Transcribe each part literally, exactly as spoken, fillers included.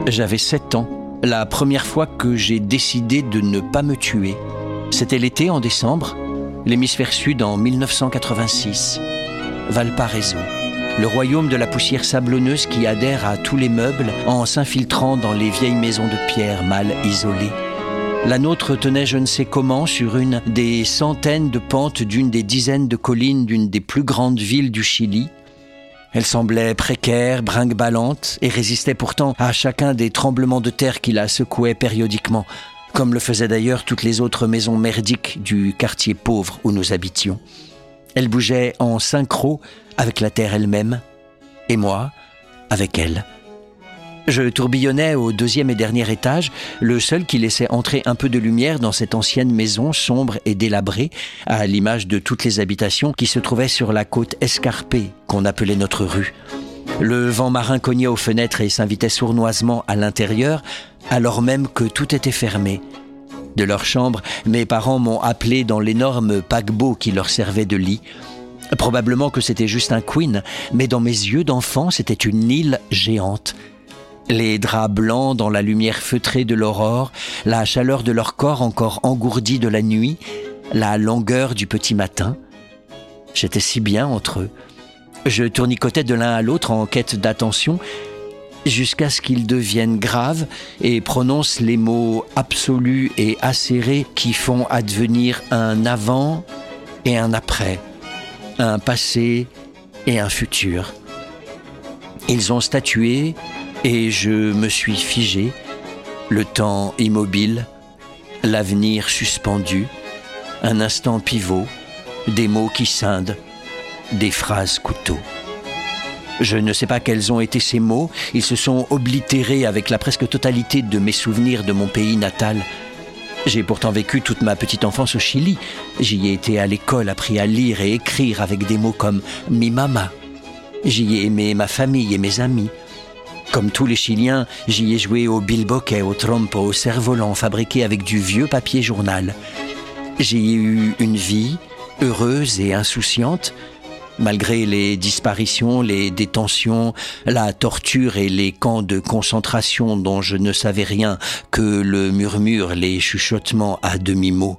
J'avais sept ans, la première fois que j'ai décidé de ne pas me tuer. C'était l'été, en décembre, l'hémisphère sud en dix-neuf cent quatre-vingt-six. Valparaiso, le royaume de la poussière sablonneuse qui adhère à tous les meubles en s'infiltrant dans les vieilles maisons de pierre mal isolées. La nôtre tenait je ne sais comment sur une des centaines de pentes d'une des dizaines de collines d'une des plus grandes villes du Chili. Elle semblait précaire, brinque-ballante et résistait pourtant à chacun des tremblements de terre qui la secouaient périodiquement, comme le faisaient d'ailleurs toutes les autres maisons merdiques du quartier pauvre où nous habitions. Elle bougeait en synchro avec la terre elle-même, et moi, avec elle. Je tourbillonnais au deuxième et dernier étage, le seul qui laissait entrer un peu de lumière dans cette ancienne maison sombre et délabrée, à l'image de toutes les habitations qui se trouvaient sur la côte escarpée qu'on appelait notre rue. Le vent marin cognait aux fenêtres et s'invitait sournoisement à l'intérieur, alors même que tout était fermé. De leur chambre, mes parents m'ont appelé dans l'énorme paquebot qui leur servait de lit. Probablement que c'était juste un queen, mais dans mes yeux d'enfant, c'était une île géante. Les draps blancs dans la lumière feutrée de l'aurore, la chaleur de leur corps encore engourdi de la nuit, la longueur du petit matin. J'étais si bien entre eux. Je tournicotais de l'un à l'autre en quête d'attention, jusqu'à ce qu'ils deviennent graves et prononcent les mots absolus et acérés qui font advenir un avant et un après, un passé et un futur. Ils ont statué et je me suis figé, le temps immobile, l'avenir suspendu, un instant pivot, des mots qui scindent, des phrases couteaux. Je ne sais pas quels ont été ces mots, ils se sont oblitérés avec la presque totalité de mes souvenirs de mon pays natal. J'ai pourtant vécu toute ma petite enfance au Chili. J'y ai été à l'école, appris à lire et écrire avec des mots comme « mi mama ». J'y ai aimé ma famille et mes amis. Comme tous les Chiliens, j'y ai joué au bilboquet, au trompo, au cerf-volant fabriqué avec du vieux papier journal. J'y ai eu une vie heureuse et insouciante, malgré les disparitions, les détentions, la torture et les camps de concentration dont je ne savais rien que le murmure, les chuchotements à demi-mot.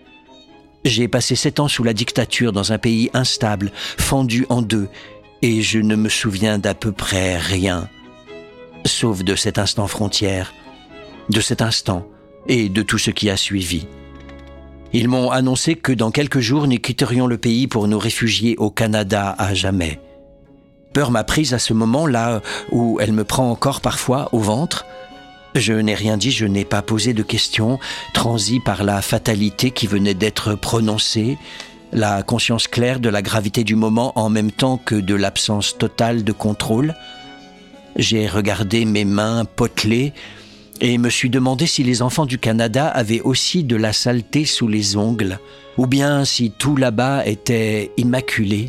J'ai passé sept ans sous la dictature dans un pays instable, fendu en deux, et je ne me souviens d'à peu près rien, sauf de cet instant frontière, de cet instant et de tout ce qui a suivi. Ils m'ont annoncé que dans quelques jours, nous quitterions le pays pour nous réfugier au Canada à jamais. Peur m'a prise à ce moment-là où elle me prend encore parfois au ventre. Je n'ai rien dit, je n'ai pas posé de questions, transi par la fatalité qui venait d'être prononcée, la conscience claire de la gravité du moment en même temps que de l'absence totale de contrôle. J'ai regardé mes mains potelées et me suis demandé si les enfants du Canada avaient aussi de la saleté sous les ongles, ou bien si tout là-bas était immaculé.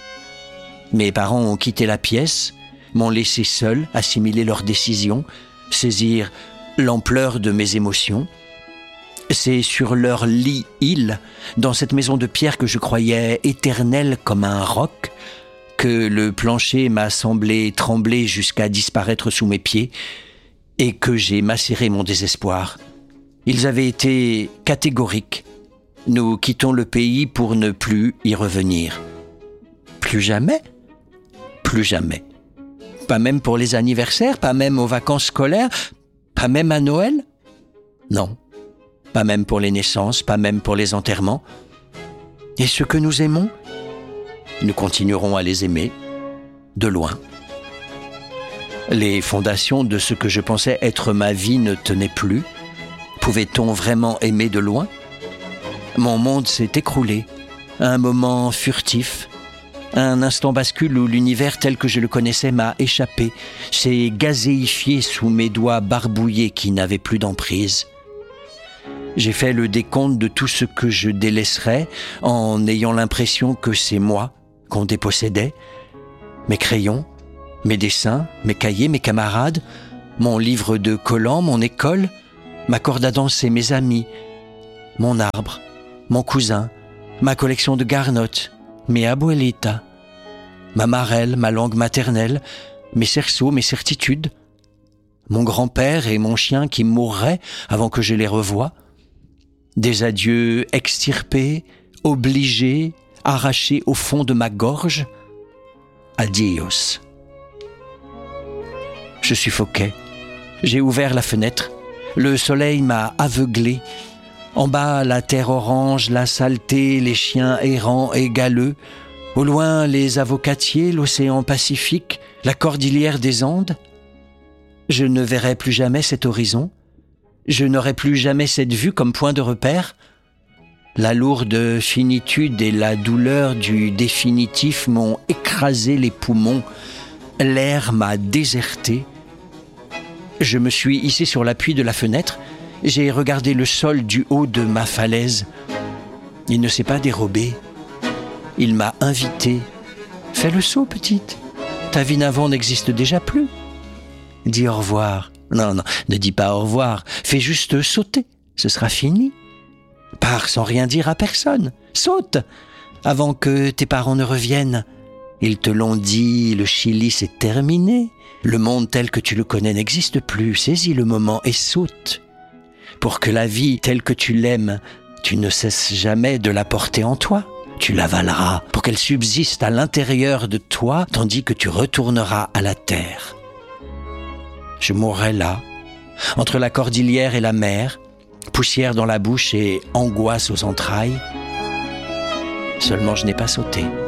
Mes parents ont quitté la pièce, m'ont laissé seul assimiler leurs décisions, saisir l'ampleur de mes émotions. C'est sur leur lit-île, dans cette maison de pierre que je croyais éternelle comme un roc, que le plancher m'a semblé trembler jusqu'à disparaître sous mes pieds, et que j'ai macéré mon désespoir. Ils avaient été catégoriques. Nous quittons le pays pour ne plus y revenir. Plus jamais ? Plus jamais. Pas même pour les anniversaires, pas même aux vacances scolaires, pas même à Noël ? Non. Pas même pour les naissances, pas même pour les enterrements. Et ceux que nous aimons ? Nous continuerons à les aimer, de loin. Les fondations de ce que je pensais être ma vie ne tenaient plus. Pouvait-on vraiment aimer de loin ? Mon monde s'est écroulé. Un moment furtif. Un instant bascule où l'univers tel que je le connaissais m'a échappé. S'est gazéifié sous mes doigts barbouillés qui n'avaient plus d'emprise. J'ai fait le décompte de tout ce que je délaisserais en ayant l'impression que c'est moi qu'on dépossédait. Mes crayons, mes dessins, mes cahiers, mes camarades, mon livre de collants, mon école, ma corde à danser, mes amis, mon arbre, mon cousin, ma collection de garnottes, mes abuelitas, ma marelle, ma langue maternelle, mes cerceaux, mes certitudes, mon grand-père et mon chien qui mourraient avant que je les revoie. Des adieux extirpés, obligés, arrachés au fond de ma gorge. Adios. Je suffoquais. J'ai ouvert la fenêtre. Le soleil m'a aveuglé. En bas, la terre orange, la saleté, les chiens errants et galeux. Au loin, les avocatiers, l'océan Pacifique, la cordillère des Andes. Je ne verrai plus jamais cet horizon. Je n'aurai plus jamais cette vue comme point de repère. La lourde finitude et la douleur du définitif m'ont écrasé les poumons. L'air m'a déserté. Je me suis hissé sur l'appui de la fenêtre. J'ai regardé le sol du haut de ma falaise. Il ne s'est pas dérobé. Il m'a invité. Fais le saut, petite. Ta vie d'avant n'existe déjà plus. Dis au revoir. Non, non, ne dis pas au revoir. Fais juste sauter. Ce sera fini. Pars sans rien dire à personne. Saute avant que tes parents ne reviennent. Ils te l'ont dit, le Chili c'est terminé. Le monde tel que tu le connais n'existe plus. Saisis le moment et saute. Pour que la vie telle que tu l'aimes, tu ne cesses jamais de la porter en toi. Tu l'avaleras pour qu'elle subsiste à l'intérieur de toi, tandis que tu retourneras à la terre. Je mourrai là, entre la cordillère et la mer, poussière dans la bouche et angoisse aux entrailles. Seulement je n'ai pas sauté.